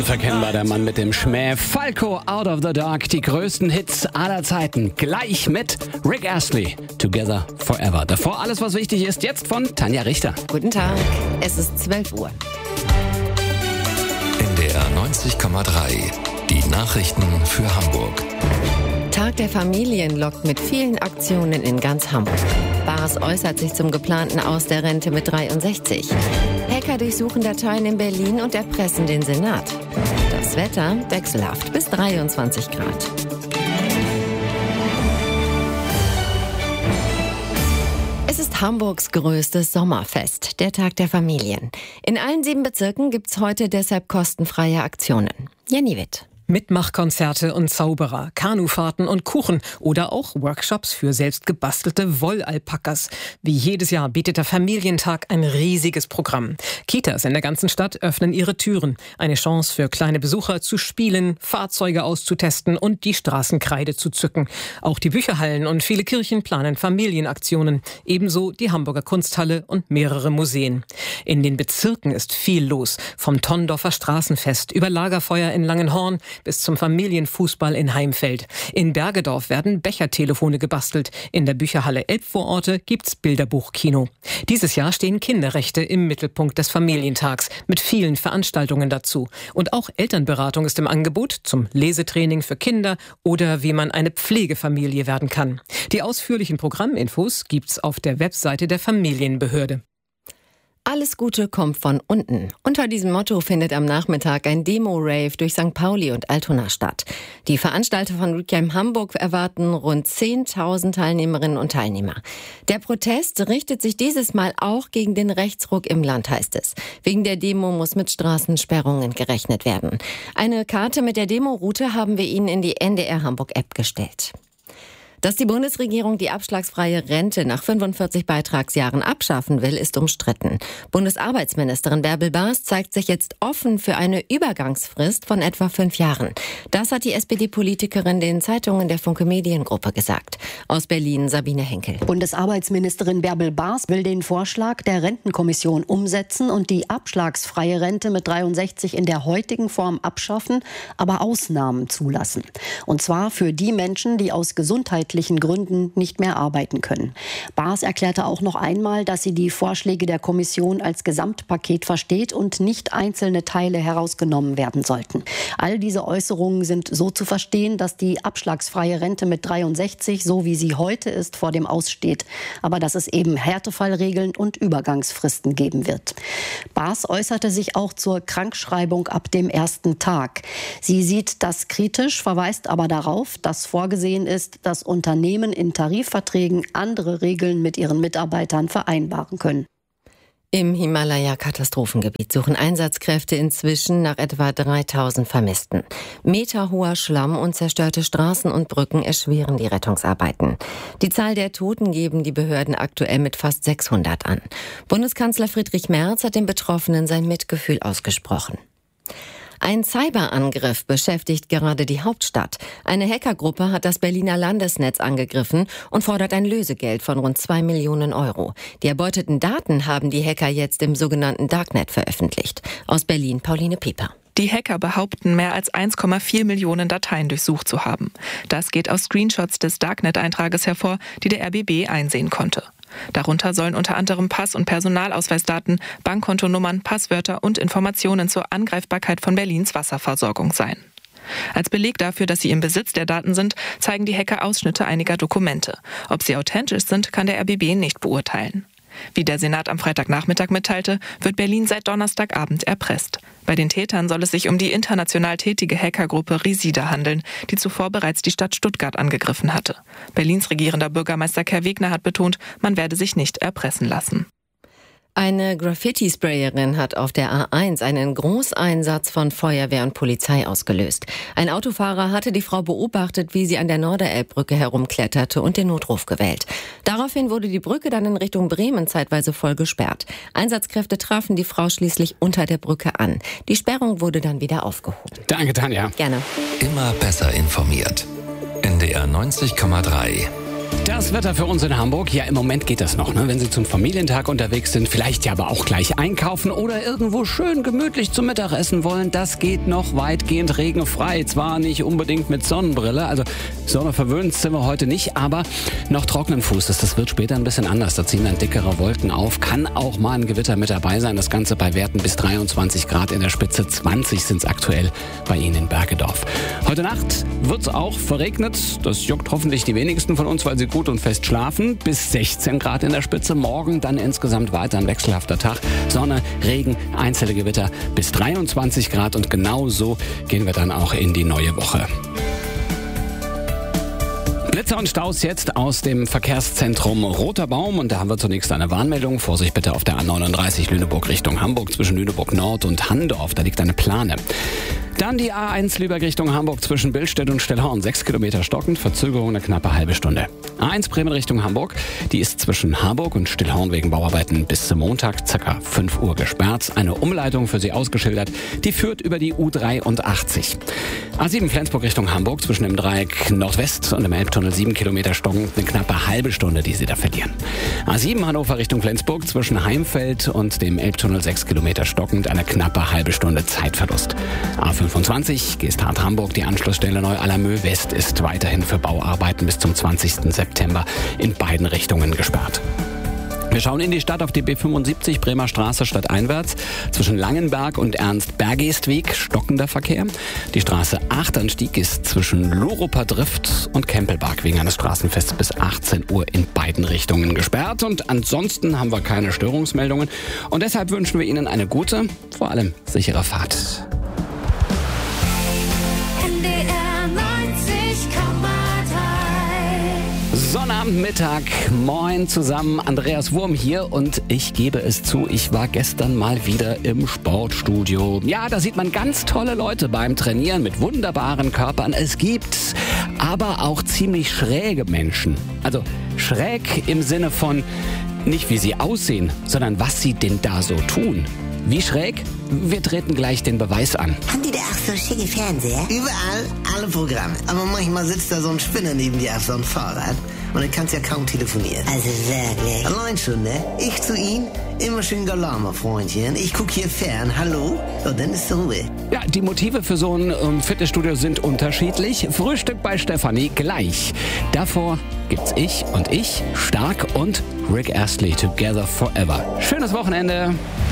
Verkennbar der Mann mit dem Schmäh. Falco, Out of the Dark, die größten Hits aller Zeiten. Gleich mit Rick Astley, Together Forever. Davor alles, was wichtig ist, jetzt von Tanja Richter. Guten Tag, es ist 12 Uhr. NDR 90,3, die Nachrichten für Hamburg. Tag der Familien lockt mit vielen Aktionen in ganz Hamburg. Bars äußert sich zum geplanten Aus der Rente mit 63. Hacker durchsuchen Dateien in Berlin und erpressen den Senat. Das Wetter wechselhaft bis 23 Grad. Es ist Hamburgs größtes Sommerfest, der Tag der Familien. In allen 7 Bezirken gibt's heute deshalb kostenfreie Aktionen. Jenny Witt. Mitmachkonzerte und Zauberer, Kanufahrten und Kuchen oder auch Workshops für selbst gebastelte Wollalpakas. Wie jedes Jahr bietet der Familientag ein riesiges Programm. Kitas in der ganzen Stadt öffnen ihre Türen. Eine Chance für kleine Besucher zu spielen, Fahrzeuge auszutesten und die Straßenkreide zu zücken. Auch die Bücherhallen und viele Kirchen planen Familienaktionen. Ebenso die Hamburger Kunsthalle und mehrere Museen. In den Bezirken ist viel los. Vom Tondorfer Straßenfest über Lagerfeuer in Langenhorn bis zum Familienfußball in Heimfeld. In Bergedorf werden Bechertelefone gebastelt. In der Bücherhalle Elbvororte gibt's Bilderbuchkino. Dieses Jahr stehen Kinderrechte im Mittelpunkt des Familientags mit vielen Veranstaltungen dazu. Und auch Elternberatung ist im Angebot zum Lesetraining für Kinder oder wie man eine Pflegefamilie werden kann. Die ausführlichen Programminfos gibt's auf der Webseite der Familienbehörde. Alles Gute kommt von unten. Unter diesem Motto findet am Nachmittag ein Demo-Rave durch St. Pauli und Altona statt. Die Veranstalter von Reclaim Hamburg erwarten rund 10.000 Teilnehmerinnen und Teilnehmer. Der Protest richtet sich dieses Mal auch gegen den Rechtsruck im Land, heißt es. Wegen der Demo muss mit Straßensperrungen gerechnet werden. Eine Karte mit der Demo-Route haben wir Ihnen in die NDR Hamburg-App gestellt. Dass die Bundesregierung die abschlagsfreie Rente nach 45 Beitragsjahren abschaffen will, ist umstritten. Bundesarbeitsministerin Bärbel Baas zeigt sich jetzt offen für eine Übergangsfrist von etwa 5 Jahren. Das hat die SPD-Politikerin den Zeitungen der Funke Mediengruppe gesagt. Aus Berlin Sabine Henkel. Bundesarbeitsministerin Bärbel Baas will den Vorschlag der Rentenkommission umsetzen und die abschlagsfreie Rente mit 63 in der heutigen Form abschaffen, aber Ausnahmen zulassen. Und zwar für die Menschen, die aus gesundheitlichen Gründen nicht mehr arbeiten können. Baas erklärte auch noch einmal, dass sie die Vorschläge der Kommission als Gesamtpaket versteht und nicht einzelne Teile herausgenommen werden sollten. All diese Äußerungen sind so zu verstehen, dass die abschlagsfreie Rente mit 63, so wie sie heute ist, vor dem Aus steht. Aber dass es eben Härtefallregeln und Übergangsfristen geben wird. Baas äußerte sich auch zur Krankschreibung ab dem ersten Tag. Sie sieht das kritisch, verweist aber darauf, dass vorgesehen ist, dass Unternehmen in Tarifverträgen andere Regeln mit ihren Mitarbeitern vereinbaren können. Im Himalaya-Katastrophengebiet suchen Einsatzkräfte inzwischen nach etwa 3.000 Vermissten. Meterhoher Schlamm und zerstörte Straßen und Brücken erschweren die Rettungsarbeiten. Die Zahl der Toten geben die Behörden aktuell mit fast 600 an. Bundeskanzler Friedrich Merz hat den Betroffenen sein Mitgefühl ausgesprochen. Ein Cyberangriff beschäftigt gerade die Hauptstadt. Eine Hackergruppe hat das Berliner Landesnetz angegriffen und fordert ein Lösegeld von rund 2 Millionen Euro. Die erbeuteten Daten haben die Hacker jetzt im sogenannten Darknet veröffentlicht. Aus Berlin Pauline Pieper. Die Hacker behaupten, mehr als 1,4 Millionen Dateien durchsucht zu haben. Das geht aus Screenshots des Darknet-Eintrages hervor, die der RBB einsehen konnte. Darunter sollen unter anderem Pass- und Personalausweisdaten, Bankkontonummern, Passwörter und Informationen zur Angreifbarkeit von Berlins Wasserversorgung sein. Als Beleg dafür, dass sie im Besitz der Daten sind, zeigen die Hacker Ausschnitte einiger Dokumente. Ob sie authentisch sind, kann der RBB nicht beurteilen. Wie der Senat am Freitagnachmittag mitteilte, wird Berlin seit Donnerstagabend erpresst. Bei den Tätern soll es sich um die international tätige Hackergruppe Resida handeln, die zuvor bereits die Stadt Stuttgart angegriffen hatte. Berlins regierender Bürgermeister Kai Wegner hat betont, man werde sich nicht erpressen lassen. Eine Graffiti-Sprayerin hat auf der A1 einen Großeinsatz von Feuerwehr und Polizei ausgelöst. Ein Autofahrer hatte die Frau beobachtet, wie sie an der Norderelbbrücke herumkletterte und den Notruf gewählt. Daraufhin wurde die Brücke dann in Richtung Bremen zeitweise voll gesperrt. Einsatzkräfte trafen die Frau schließlich unter der Brücke an. Die Sperrung wurde dann wieder aufgehoben. Danke, Tanja. Gerne. Immer besser informiert. NDR 90,3 Das Wetter für uns in Hamburg, ja im Moment geht das noch, ne? Wenn Sie zum Familientag unterwegs sind, vielleicht ja aber auch gleich einkaufen oder irgendwo schön gemütlich zum Mittagessen wollen, das geht noch weitgehend regenfrei. Zwar nicht unbedingt mit Sonnenbrille, also Sonne verwöhnt sind wir heute nicht, aber noch trockenen Fußes. Das wird später ein bisschen anders, da ziehen dann dickere Wolken auf, kann auch mal ein Gewitter mit dabei sein. Das Ganze bei Werten bis 23 Grad in der Spitze, 20 sind es aktuell bei Ihnen in Bergedorf. Heute Nacht wird es auch verregnet, das juckt hoffentlich die wenigsten von uns, weil sie gut und fest schlafen. Bis 16 Grad in der Spitze. Morgen dann insgesamt weiter ein wechselhafter Tag. Sonne, Regen, einzelne Gewitter bis 23 Grad. Und genau so gehen wir dann auch in die neue Woche. Blitzer und Staus jetzt aus dem Verkehrszentrum Roter Baum. Und da haben wir zunächst eine Warnmeldung. Vorsicht bitte auf der A39 Lüneburg Richtung Hamburg zwischen Lüneburg Nord und Handorf. Da liegt eine Plane. Dann die A1 Lübeck Richtung Hamburg zwischen Billstedt und Stellhorn. 6 Kilometer stockend, Verzögerung eine knappe halbe Stunde. A1 Bremen Richtung Hamburg. Die ist zwischen Harburg und Stillhorn wegen Bauarbeiten bis zum Montag ca. 5 Uhr gesperrt. Eine Umleitung für Sie ausgeschildert. Die führt über die U83. A7 Flensburg Richtung Hamburg zwischen dem Dreieck Nordwest und dem Elbtunnel 7 Kilometer stockend. Eine knappe halbe Stunde, die Sie da verlieren. A7 Hannover Richtung Flensburg zwischen Heimfeld und dem Elbtunnel 6 Kilometer stockend. Eine knappe halbe Stunde Zeitverlust. A25 Geesthacht Hamburg, die Anschlussstelle Neu-Allermö West ist weiterhin für Bauarbeiten bis zum 20. September in beiden Richtungen gesperrt. Wir schauen in die Stadt auf die B75 Bremer Straße stadteinwärts. Zwischen Langenberg und Ernst-Bergestweg stockender Verkehr. Die Straße Achternstieg ist zwischen Luruper Drift und Kempelberg wegen eines Straßenfests bis 18 Uhr in beiden Richtungen gesperrt. Und ansonsten haben wir keine Störungsmeldungen. Und deshalb wünschen wir Ihnen eine gute, vor allem sichere Fahrt. Sonnabendmittag, moin zusammen, Andreas Wurm hier und ich gebe es zu, ich war gestern mal wieder im Sportstudio. Ja, da sieht man ganz tolle Leute beim Trainieren mit wunderbaren Körpern. Es gibt aber auch ziemlich schräge Menschen. Also schräg im Sinne von nicht wie sie aussehen, sondern was sie denn da so tun. Wie schräg? Wir treten gleich den Beweis an. Haben die da auch so schicke Fernseher? Überall, alle Programme. Aber manchmal sitzt da so ein Spinner neben dir auf so einem Fahrrad und dann kannst du ja kaum telefonieren. Also wirklich. Allein schon, ne? Ich zu ihm, immer schön Galama, Freundchen. Ich guck hier fern, hallo? Und dann ist Ruhe. Ja, die Motive für so ein Fitnessstudio sind unterschiedlich. Frühstück bei Stefanie gleich. Davor gibt's ich, Stark und Rick Astley, Together Forever. Schönes Wochenende.